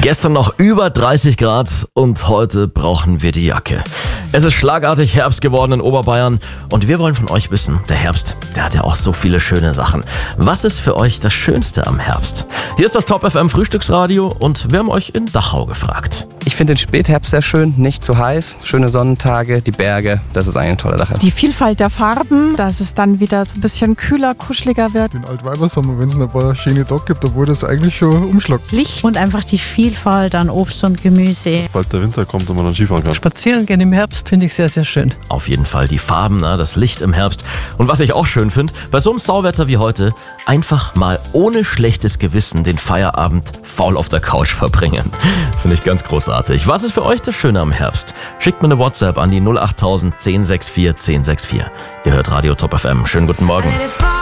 Gestern noch über 30 Grad und heute brauchen wir die Jacke. Es ist schlagartig Herbst geworden in Oberbayern und wir wollen von euch wissen, der Herbst, der hat ja auch so viele schöne Sachen. Was ist für euch das Schönste am Herbst? Hier ist das Top FM Frühstücksradio und wir haben euch in Dachau gefragt. Ich finde den Spätherbst sehr schön, nicht zu heiß, schöne Sonnentage, die Berge, das ist eine tolle Sache. Die Vielfalt der Farben, dass es dann wieder so ein bisschen kühler, kuscheliger wird. Den Altweibersommer, wenn es ein paar schöne Tage gibt, obwohl das eigentlich schon umschlägt. Licht und einfach die Vielfalt an Obst und Gemüse. Dass bald der Winter kommt und man dann Skifahren kann. Spazieren gehen im Herbst finde ich sehr, sehr schön. Auf jeden Fall die Farben, das Licht im Herbst. Und was ich auch schön finde, bei so einem Sauwetter wie heute, einfach mal ohne schlechtes Gewissen den Feierabend faul auf der Couch verbringen. Finde ich ganz großartig. Was ist für euch das Schöne am Herbst? Schickt mir eine WhatsApp an die 08000 1064 1064. Ihr hört Radio Top FM. Schönen guten Morgen.